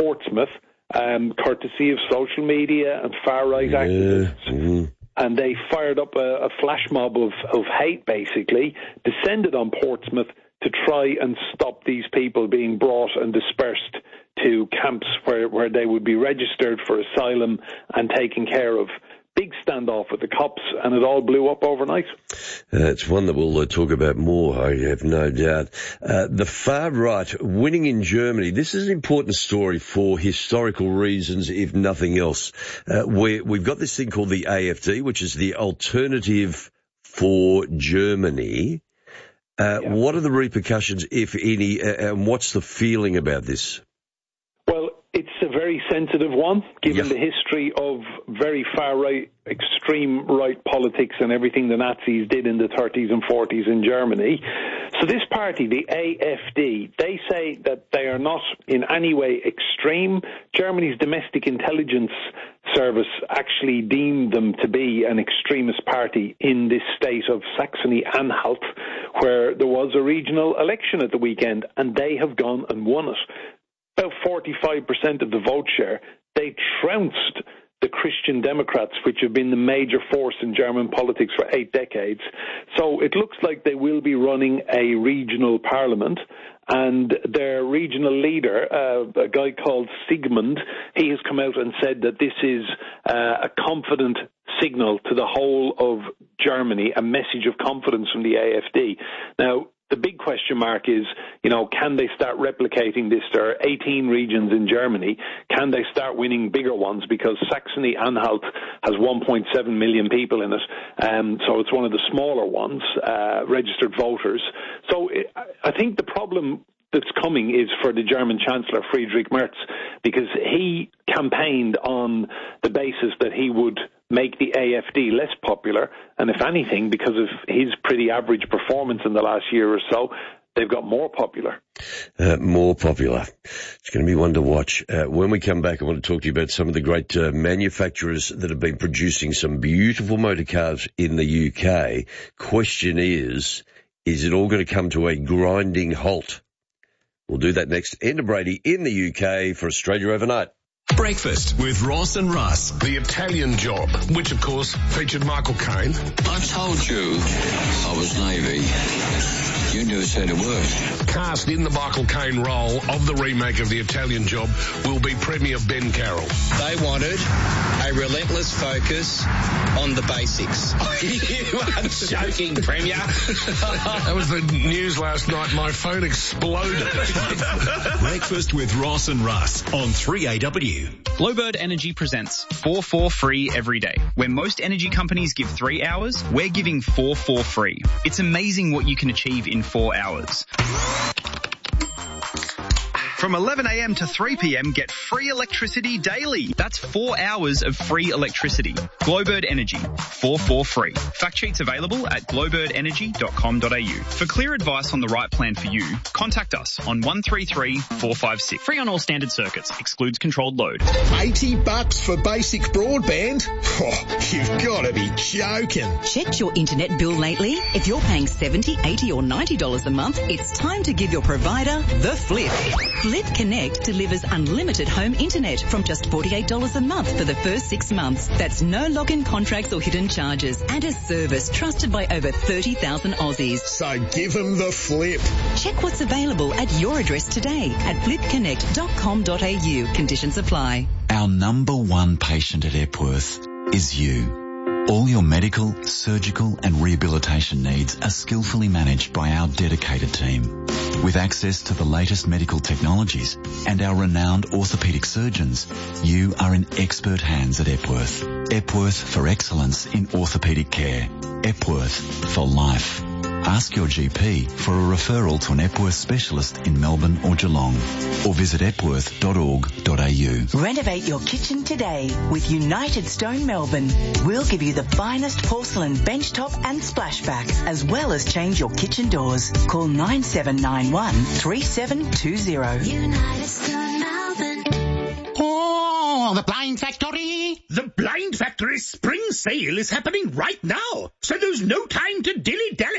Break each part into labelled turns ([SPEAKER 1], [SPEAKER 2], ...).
[SPEAKER 1] Portsmouth, courtesy of social media and far-right activists. Mm-hmm. And they fired up a flash mob of hate, basically, descended on Portsmouth to try and stop these people being brought and dispersed to camps where they would be registered for asylum and taken care of. Big standoff with the cops, and it all blew up overnight.
[SPEAKER 2] It's one that we'll talk about more, I have no doubt. The far right winning in Germany. This is an important story for historical reasons, if nothing else. We've got this thing called the AfD, which is the Alternative for Germany. What are the repercussions, if any, and what's the feeling about this?
[SPEAKER 1] Well, it's a very sensitive one, given the history of very far-right, extreme-right politics and everything the Nazis did in the 30s and 40s in Germany. So this party, the AfD, they say that they are not in any way extreme. Germany's domestic intelligence service actually deemed them to be an extremist party in this state of Saxony-Anhalt, where there was a regional election at the weekend, and they have gone and won it. About 45% of the vote share. They trounced the Christian Democrats, which have been the major force in German politics for 8 decades. So it looks like they will be running a regional parliament, and their regional leader, a guy called Sigmund, he has come out and said that this is a confident signal to the whole of Germany, a message of confidence from the AfD. Now, the big question mark is, can they start replicating this? There are 18 regions in Germany. Can they start winning bigger ones? Because Saxony-Anhalt has 1.7 million people in it, so it's one of the smaller ones, registered voters. So I think the problem that's coming is for the German Chancellor, Friedrich Merz, because he campaigned on the basis that he would make the AfD less popular, and if anything, because of his pretty average performance in the last year or so, they've got more popular.
[SPEAKER 2] More popular. It's going to be one to watch. When we come back, I want to talk to you about some of the great manufacturers that have been producing some beautiful motor cars in the UK. Question is it all going to come to a grinding halt? We'll do that next. Enda Brady in the UK for Australia Overnight.
[SPEAKER 3] Breakfast with Ross and Russ.
[SPEAKER 4] The Italian Job, which of course featured Michael Caine.
[SPEAKER 5] I told you I was Navy. You never said a word.
[SPEAKER 4] Cast in the Michael Caine role of the remake of The Italian Job will be Premier Ben Carroll.
[SPEAKER 6] They wanted a relentless focus on the basics. You are joking, Premier.
[SPEAKER 4] That was the news last night. My phone exploded.
[SPEAKER 3] Breakfast with Ross and Russ on 3AW.
[SPEAKER 7] Glowbird Energy presents 4 free every day. Where most energy companies give 3 hours, we're giving 4 free. It's amazing what you can achieve in 4 hours. From 11 a.m. to 3 p.m, get free electricity daily. That's 4 hours of free electricity. Glowbird Energy, 4 free. Fact sheets available at glowbirdenergy.com.au. For clear advice on the right plan for you, contact us on 133 456. Free on all standard circuits. Excludes controlled load.
[SPEAKER 8] $80 for basic broadband? Oh, you've got to be joking.
[SPEAKER 9] Checked your internet bill lately? If you're paying $70, $80 or $90 a month, it's time to give your provider the flip. Flip Connect delivers unlimited home internet from just $48 a month for the first 6 months. That's no login contracts or hidden charges, and a service trusted by over 30,000 Aussies.
[SPEAKER 8] So give them the flip.
[SPEAKER 9] Check what's available at your address today at flipconnect.com.au. Conditions apply.
[SPEAKER 10] Our number one patient at Epworth is you. All your medical, surgical and rehabilitation needs are skillfully managed by our dedicated team. With access to the latest medical technologies and our renowned orthopaedic surgeons, you are in expert hands at Epworth. Epworth for excellence in orthopaedic care. Epworth for life. Ask your GP for a referral to an Epworth specialist in Melbourne or Geelong, or visit epworth.org.au.
[SPEAKER 11] Renovate your kitchen today with United Stone Melbourne. We'll give you the finest porcelain benchtop and splashback, as well as change your kitchen doors. Call 9791 3720.
[SPEAKER 12] United Stone Melbourne.
[SPEAKER 13] Oh, the Blind Factory!
[SPEAKER 14] The Blind Factory spring sale is happening right now, so there's no time to dilly-dally.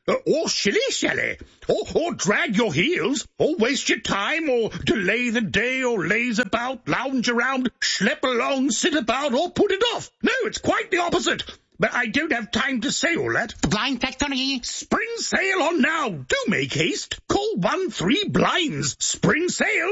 [SPEAKER 13] or shilly-shally, or drag your heels, or waste your time, or delay the day, or laze about, lounge around, schlep along, sit about, or put it off. No, it's quite the opposite. But I don't have time to say all that.
[SPEAKER 14] The Blind Factory.
[SPEAKER 13] Spring sale on now. Do make haste. Call 13 Blinds. Spring sale,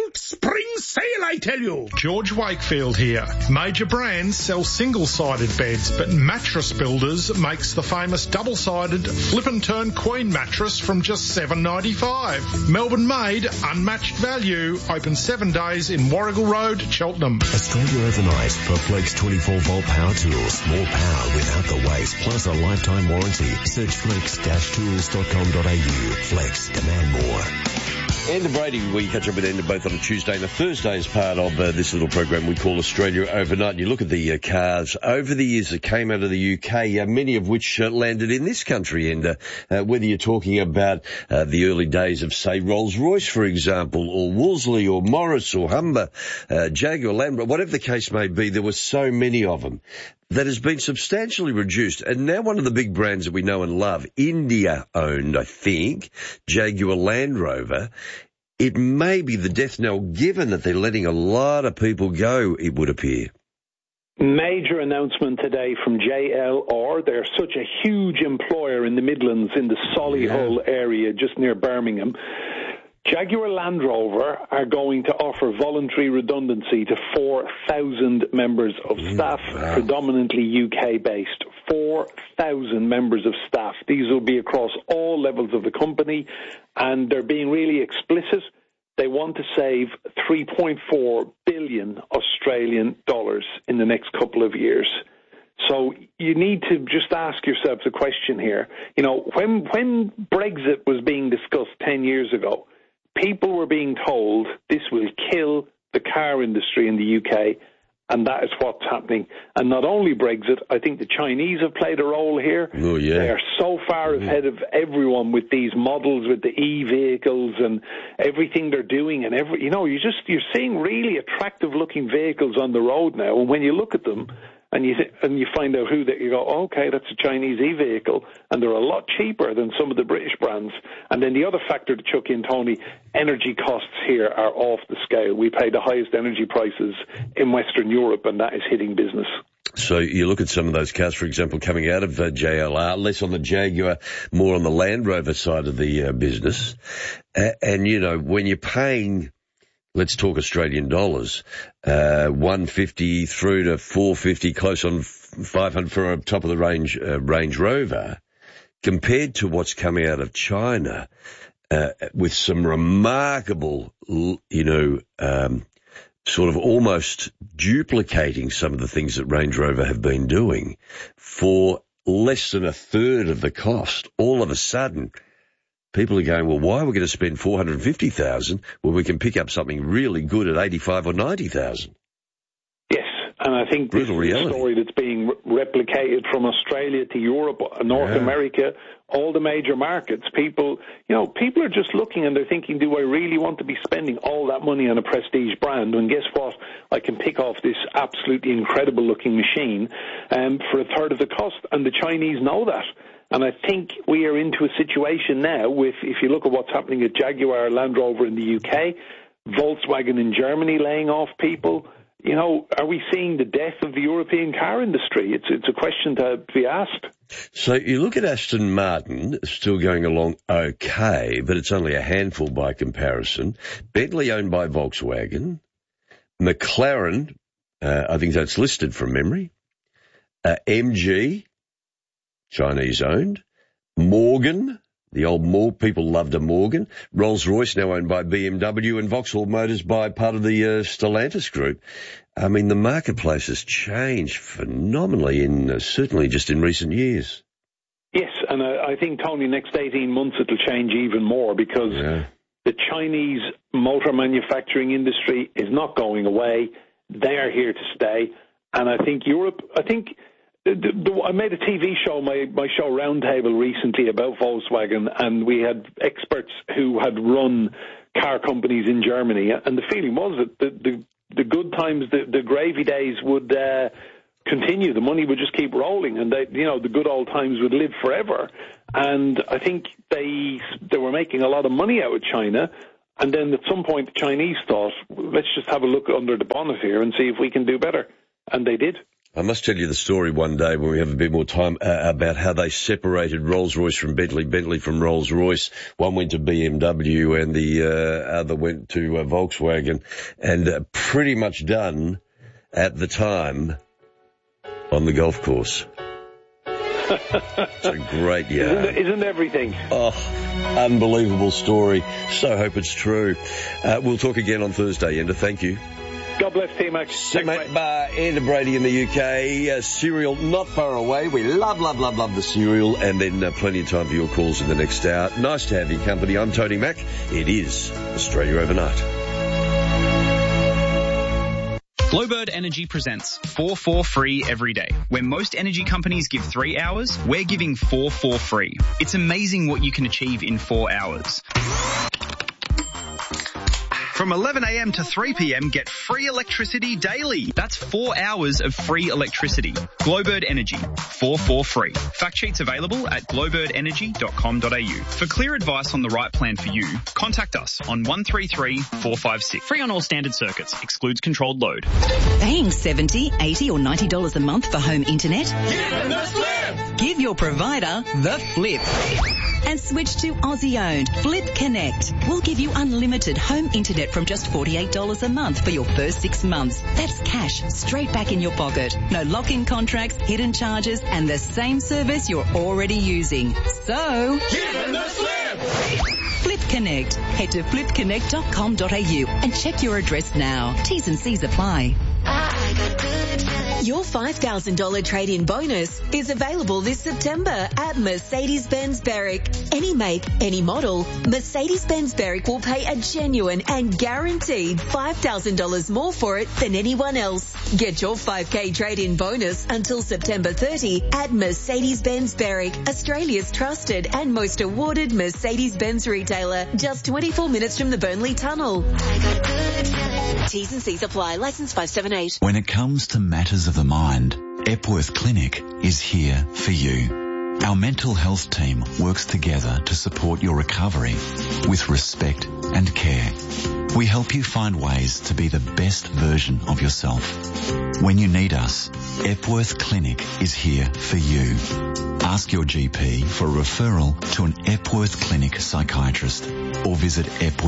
[SPEAKER 13] I tell you.
[SPEAKER 15] George Wakefield here. Major brands sell single-sided beds, but Mattress Builders makes the famous double-sided flip and turn queen mattress from just $7.95. Melbourne made, unmatched value. Open 7 days in Warrigal Road, Cheltenham.
[SPEAKER 16] Australia overnight for Flex 24-volt power tools. More power without the waste, plus a lifetime warranty. Search flex-tools.com.au. Flex, demand more.
[SPEAKER 2] Enda Brady, we catch up with Enda both on a Tuesday and a Thursday as part of this little program we call Australia Overnight. And you look at the cars over the years that came out of the UK, many of which landed in this country, Enda. Whether you're talking about the early days of, say, Rolls-Royce, for example, or Wolseley, or Morris, or Humber, Jaguar, Land Rover, whatever the case may be, there were so many of them that has been substantially reduced. And now one of the big brands that we know and love, India-owned, I think, Jaguar Land Rover, it may be the death knell given that they're letting a lot of people go, it would appear.
[SPEAKER 1] Major announcement today from JLR. They're such a huge employer in the Midlands, in the Solihull area, just near Birmingham. Jaguar Land Rover are going to offer voluntary redundancy to 4,000 members of staff, predominantly UK-based. 4,000 members of staff. These will be across all levels of the company, and they're being really explicit. They want to save 3.4 billion Australian dollars in the next couple of years. So you need to just ask yourselves a question here. You know, when Brexit was being discussed 10 years ago, people were being told this will kill the car industry in the UK, and that is what's happening. And not only Brexit, I think the Chinese have played a role here.
[SPEAKER 2] Oh, yeah.
[SPEAKER 1] They are so far ahead of everyone with these models, with the e-vehicles and everything they're doing. And you're seeing really attractive-looking vehicles on the road now. And when you look at them, and you find out who that, you go, okay, that's a Chinese e-vehicle, and they're a lot cheaper than some of the British brands. And then the other factor to chuck in, Tony, energy costs here are off the scale. We pay the highest energy prices in Western Europe, and that is hitting business.
[SPEAKER 2] So you look at some of those cars, for example, coming out of JLR, less on the Jaguar, more on the Land Rover side of the business. And, you know, when you're paying, let's talk Australian dollars, 150 through to 450, close on 500 for a top of the range Range Rover, compared to what's coming out of China, with some remarkable, sort of almost duplicating some of the things that Range Rover have been doing for less than a third of the cost. All of a sudden, people are going, well, why are we going to spend $450,000 when we can pick up something really good at $85,000 or $90,000?
[SPEAKER 1] Yes, and I think this is a story that's being replicated from Australia to Europe, North America, all the major markets. People are just looking and they're thinking, do I really want to be spending all that money on a prestige brand? And guess what? I can pick off this absolutely incredible-looking machine for a third of the cost, and the Chinese know that. And I think we are into a situation now with, if you look at what's happening at Jaguar Land Rover in the UK, Volkswagen in Germany laying off people, you know, are we seeing the death of the European car industry? It's a question to be asked.
[SPEAKER 2] So you look at Aston Martin, still going along okay, but it's only a handful by comparison. Bentley owned by Volkswagen. McLaren, I think that's listed from memory. MG, Chinese owned. Morgan, the old people loved a Morgan. Rolls-Royce now owned by BMW, and Vauxhall Motors by part of the Stellantis group. I mean, the marketplace has changed phenomenally certainly just in recent years.
[SPEAKER 1] Yes, and I think, Tony, next 18 months it'll change even more because the Chinese motor manufacturing industry is not going away. They are here to stay. And I think Europe, I made a TV show, my show Roundtable recently about Volkswagen, and we had experts who had run car companies in Germany, and the feeling was that the good times, the gravy days would continue. The money would just keep rolling, and the good old times would live forever. And I think they were making a lot of money out of China. And then at some point, the Chinese thought, let's just have a look under the bonnet here and see if we can do better. And they did.
[SPEAKER 2] I must tell you the story one day when we have a bit more time about how they separated Rolls-Royce from Bentley, Bentley from Rolls-Royce. One went to BMW and the other went to Volkswagen, and pretty much done at the time on the golf course. It's a great yarn.
[SPEAKER 1] Isn't everything?
[SPEAKER 2] Oh, unbelievable story. So hope it's true. We'll talk again on Thursday, Enda. Thank you.
[SPEAKER 1] God bless T-Max.
[SPEAKER 2] See, mate. Enda Brady in the UK. Cereal not far away. We love the cereal. And then plenty of time for your calls in the next hour. Nice to have your company. I'm Tony Mack. It is Australia Overnight.
[SPEAKER 7] Glowbird Energy presents 4 for free every day. Where most energy companies give 3 hours, we're giving 4 for free. It's amazing what you can achieve in 4 hours. From 11 a.m. to 3 p.m, get free electricity daily. That's 4 hours of free electricity. Glowbird Energy, 4 for free. Fact sheets available at glowbirdenergy.com.au. For clear advice on the right plan for you, contact us on 133 456. Free on all standard circuits. Excludes controlled load.
[SPEAKER 9] Paying $70, $80 or $90 a month for home internet?
[SPEAKER 12] Give them the flip!
[SPEAKER 9] Give your provider the flip. And switch to Aussie-owned Flip Connect. We'll give you unlimited home internet from just $48 a month for your first 6 months. That's cash straight back in your pocket. No lock-in contracts, hidden charges, and the same service you're already using. So,
[SPEAKER 12] give them the flip!
[SPEAKER 9] Flip Connect. Head to flipconnect.com.au and check your address now. T's and C's apply.
[SPEAKER 14] Your $5,000 trade-in bonus is available this September at Mercedes-Benz Berwick. Any make, any model, Mercedes-Benz Berwick will pay a genuine and guaranteed $5,000 more for it than anyone else. Get your 5K trade-in bonus until September 30 at Mercedes-Benz Berwick, Australia's trusted and most awarded Mercedes-Benz retailer, just 24 minutes from the Burnley Tunnel. T's and C's apply. Licence 578.
[SPEAKER 10] When it comes to matters of the mind, Epworth Clinic is here for you. Our mental health team works together to support your recovery with respect and care. We help you find ways to be the best version of yourself. When you need us, Epworth Clinic is here for you. Ask your GP for a referral to an Epworth Clinic psychiatrist or visit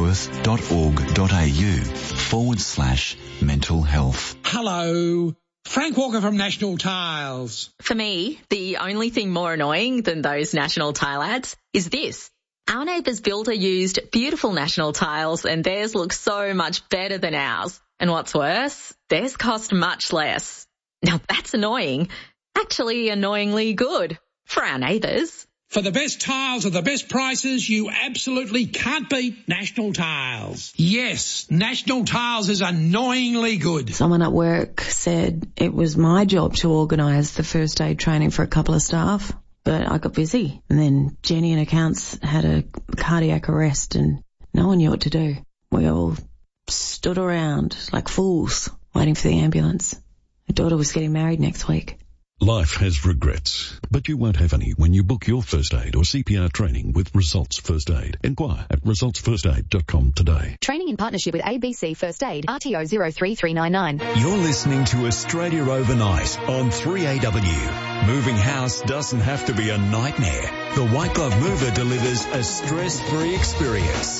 [SPEAKER 10] epworth.org.au/mental health.
[SPEAKER 17] Hello. Frank Walker from National Tiles.
[SPEAKER 18] For me, the only thing more annoying than those National Tile ads is this. Our neighbour's builder used beautiful National Tiles and theirs looks so much better than ours. And what's worse, theirs cost much less. Now that's annoying. Actually annoyingly good for our neighbours.
[SPEAKER 17] For the best tiles at the best prices, you absolutely can't beat National Tiles. Yes, National Tiles is annoyingly good.
[SPEAKER 19] Someone at work said it was my job to organise the first aid training for a couple of staff, but I got busy. And then Jenny in accounts had a cardiac arrest and no one knew what to do. We all stood around like fools waiting for the ambulance. My daughter was getting married next week.
[SPEAKER 3] Life has regrets, but you won't have any when you book your first aid or CPR training with Results First Aid. Inquire at resultsfirstaid.com today.
[SPEAKER 20] Training in partnership with ABC First Aid, RTO 03399.
[SPEAKER 16] You're listening to Australia Overnight on 3AW. Moving house doesn't have to be a nightmare. The White Glove Mover delivers a stress-free experience.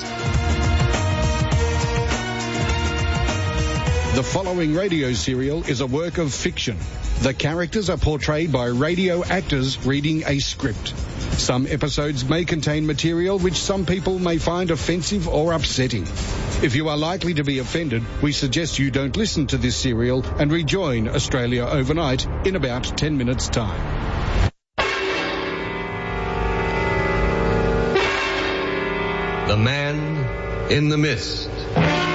[SPEAKER 21] The following radio serial is a work of fiction. The characters are portrayed by radio actors reading a script. Some episodes may contain material which some people may find offensive or upsetting. If you are likely to be offended, we suggest you don't listen to this serial and rejoin Australia Overnight in about 10 minutes' time.
[SPEAKER 22] The Man in the Mist.